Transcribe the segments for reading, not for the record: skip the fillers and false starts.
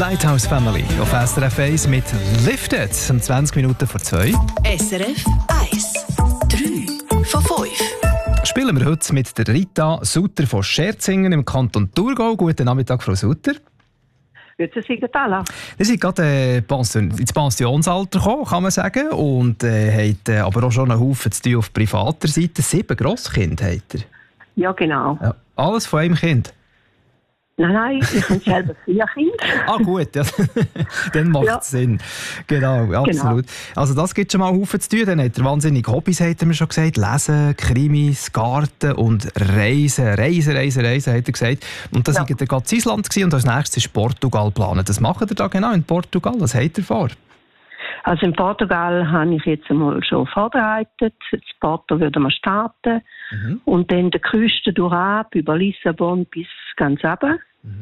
Lighthouse Family auf SRF 1 mit Lifted um 20 Minuten vor 2. SRF 1. 3 von 5. Spielen wir heute mit der Rita Sutter von Scherzingen im Kanton Thurgau. Guten Nachmittag, Frau Sutter. Grüezi Sigurd. Sie sind gerade ins Pensionsalter gekommen, kann man sagen, und haben aber auch schon einen Haufen zu tun auf privater Seite. 7 Grosskinder habt ihr? Ja, genau. Ja, alles von einem Kind? Nein, ich habe selber 4 Kinder. Ah gut, ja. Dann macht es Sinn. Genau, absolut. Genau. Also das gibt schon mal einen Haufen zu tun. Dann hat er wahnsinnige Hobbys, hat er mir schon gesagt. Lesen, Krimis, Garten und Reisen. Reisen, hat er gesagt. Und das war gerade in Island und als nächstes ist Portugal geplant. Das macht er da genau in Portugal? Was habt ihr vor? Also in Portugal habe ich jetzt einmal schon vorbereitet. In Porto würden wir starten. Und dann die Küste durch über Lissabon bis ganz runter.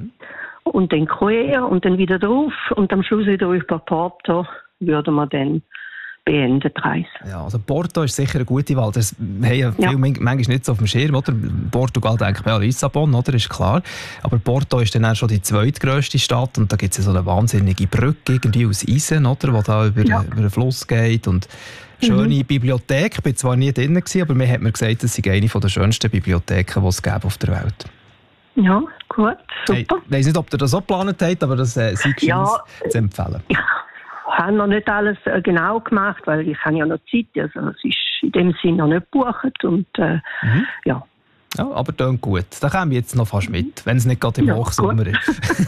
Und dann quer und dann wieder drauf und am Schluss wieder über Porto würden wir dann beenden die Reise. Ja, also Porto ist sicher eine gute Wahl. Das haben ja viele manchmal nicht so auf dem Schirm, oder? Portugal denkt man ja Lissabon, oder? Ist klar. Aber Porto ist dann auch schon die zweitgrösste Stadt und da gibt es ja so eine wahnsinnige Brücke irgendwie aus Eisen, oder? Die da über den Fluss geht und schöne Bibliothek. Ich war zwar nie drin, aber mir hat man gesagt, das sei eine der schönsten Bibliotheken, die es auf der Welt gibt. Ja, gut, super. Ich weiss nicht, ob ihr das so geplant habt, aber das sei zu empfehlen. Ich habe noch nicht alles genau gemacht, weil ich habe ja noch Zeit. Also es ist in dem Sinne noch nicht gebucht. Und, ja, aber klingt gut. Da kommen wir jetzt noch fast mit, wenn es nicht gerade im Hochsommer ist.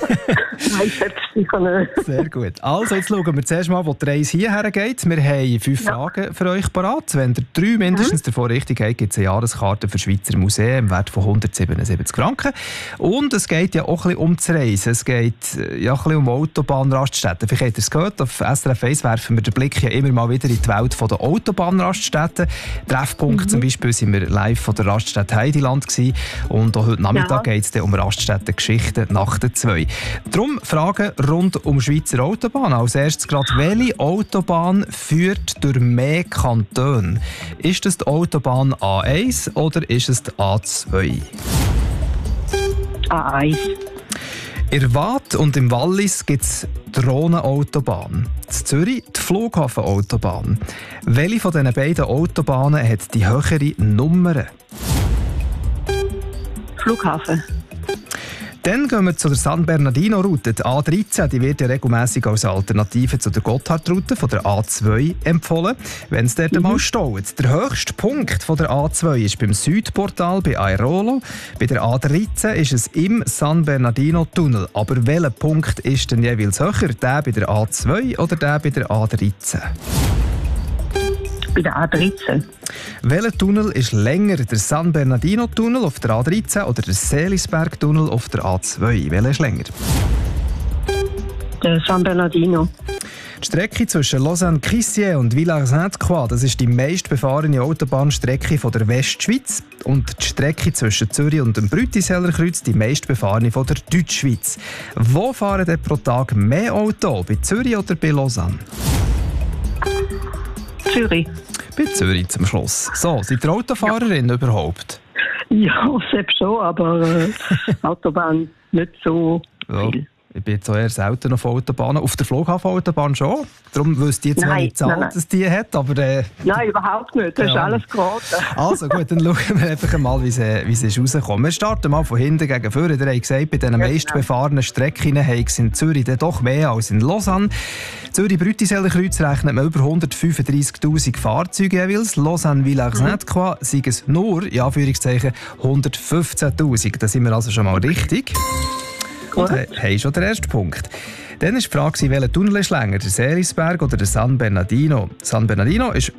Nein, sicher nicht. Sehr gut. Also, jetzt schauen wir zuerst mal, wo die Reise hierher geht. Wir haben 5 Fragen für euch parat. Wenn ihr 3 mindestens davon richtig habt, gibt es eine Jahreskarte für Schweizer Museen im Wert von 177 Franken. Und es geht ja auch ein bisschen um das Reisen. Es geht ja ein bisschen um Autobahnraststätten. Vielleicht habt ihr es gehört, auf SRF 1 werfen wir den Blick ja immer mal wieder in die Welt der Autobahnraststätten. Treffpunkt zum Beispiel sind wir live von der Raststätte Heideland gewesen. Und auch heute Nachmittag geht es um Raststätten-Geschichten nach der 2. Darum Fragen rund um Schweizer Autobahn. Als erstes gerade, welche Autobahn führt durch mehr Kantone? Ist es die Autobahn A1 oder ist es die A2? A1. In Waadt und im Wallis gibt es die Rhonenautobahn. In Zürich die Flughafenautobahn. Welche von diesen beiden Autobahnen hat die höhere Nummer? Flughafen. Dann gehen wir zu der San Bernardino-Route. Die A13 die wird ja regelmässig als Alternative zu der Gotthardroute von der A2 empfohlen, wenn es dort mal staut. Der höchste Punkt von der A2 ist beim Südportal bei Airolo. Bei der A13 ist es im San Bernardino-Tunnel. Aber welcher Punkt ist denn jeweils höher? Der bei der A2 oder der bei der A13? Bei der A13. Welcher Tunnel ist länger? Der San Bernardino-Tunnel auf der A13 oder der Seelisberg-Tunnel auf der A2? Welcher ist länger? Der San Bernardino. Die Strecke zwischen Lausanne-Crissier und Villars-Sainte-Croix, das ist die meistbefahrene Autobahnstrecke von der Westschweiz. Und die Strecke zwischen Zürich und dem Brütiseller-Kreuz, die meistbefahrene von der Deutschschweiz. Wo fahren denn pro Tag mehr Auto? Bei Zürich oder bei Lausanne? Zürich. Bei Zürich zum Schluss. So, seid ihr Autofahrerin überhaupt? Ja, selbst schon, aber Autobahn nicht so viel. Ich bin jetzt eher selten auf Autobahnen. Auf der Flughafenautobahn schon. Darum wüsste ich jetzt noch nicht, dass die hat. Aber, nein, überhaupt nicht. Das ist alles geraten. Also gut, dann schauen wir einfach mal, wie es ist rausgekommen. Wir starten mal von hinten gegen vorne. Ihr habt gesagt, bei diesen meistbefahrenen Strecken haben es in Zürich dann doch mehr als in Lausanne. Zürich-Brütiseller-Kreuz rechnet man über 135'000 Fahrzeuge jeweils. Lausanne-Villars-Sainte-Croix sind es nur, in Anführungszeichen, 115'000. Da sind wir also schon mal richtig. Und haben schon den ersten Punkt. Dann war die Frage, welcher Tunnel ist länger, der Seelisberg oder der San Bernardino? San Bernardino ist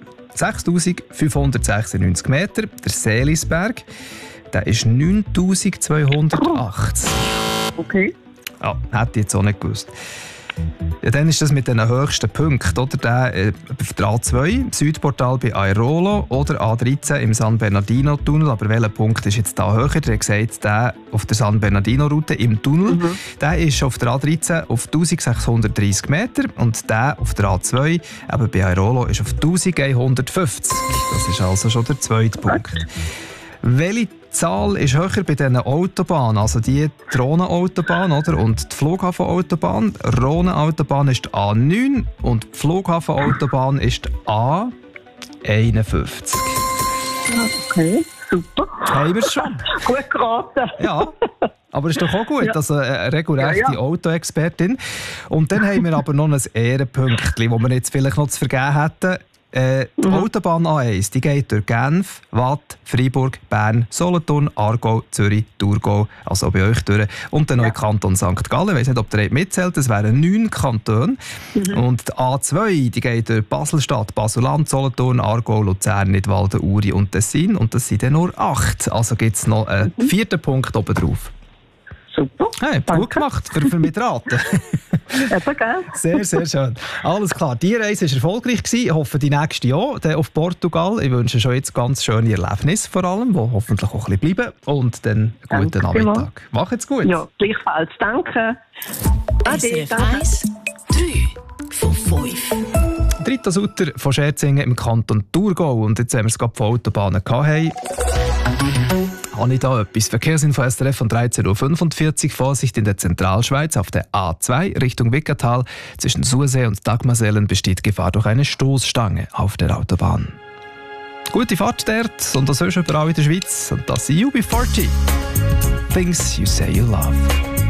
6'596 Meter, der Seelisberg der ist 9'280. Okay. Ja, hätte ich jetzt auch nicht gewusst. Ja, dann ist das mit den höchsten Punkten, oder? Der auf der A2, Südportal bei Airolo oder A13 im San Bernardino-Tunnel. Aber welcher Punkt ist jetzt da höher? Der hat gesagt, der auf der San Bernardino-Route im Tunnel, der ist auf der A13 auf 1630 Meter und der auf der A2, eben bei Airolo, ist auf 1150. Das ist also schon der zweite Punkt. Welche Zahl ist höher bei diesen Autobahnen? Also die Drohnenautobahn, oder? Und die Flughafenautobahn. Drohnenautobahn ist die A9 und die Flughafenautobahn ist die A51. Okay, super. Haben wir es schon? Gut geraten. Ja, aber ist doch auch gut, also eine regelrechte Autoexpertin. Und dann haben wir aber noch ein Ehrenpünktchen, das wir jetzt vielleicht noch zu vergeben hätten. Die Autobahn A1 die geht durch Genf, Waadt, Freiburg, Bern, Solothurn, Aargau, Zürich, Thurgau, also bei euch durch. Und dann noch in Kanton St. Gallen. Ich weiss nicht, ob der mitzählt, das wären 9 Kantone. Und die A2 die geht durch Basel-Stadt, Basel-Land, Solothurn, Aargau, Luzern, Nidwalden, Uri und Tessin. Und das sind dann nur 8. Also gibt es noch einen 4. Punkt oben drauf. Super. Hey, gut gemacht für mitraten. Eben, gell? Sehr, sehr schön. Alles klar. Die Reise war erfolgreich. Ich hoffe, die nächste auch auf Portugal. Ich wünsche schon jetzt ganz schöne Erlebnisse vor allem, die hoffentlich auch ein bisschen bleiben. Und dann einen guten Nachmittag. Macht's gut. Ja, gleichfalls. Danke. Ade, SRF 1, 3 von 5. Rita Sutter von Scherzingen im Kanton Thurgau. Und jetzt, wenn wir es gerade von Autobahnen hatten, habe ich da etwas. Verkehrsinfo SRF von 13.45 Uhr. Vorsicht in der Zentralschweiz auf der A2 Richtung Wickertal. Zwischen Sursee und Dagmersellen besteht Gefahr durch eine Stoßstange auf der Autobahn. Gute Fahrt dort und das sonst überall in der Schweiz. Und das sind UB40. Things you say you love.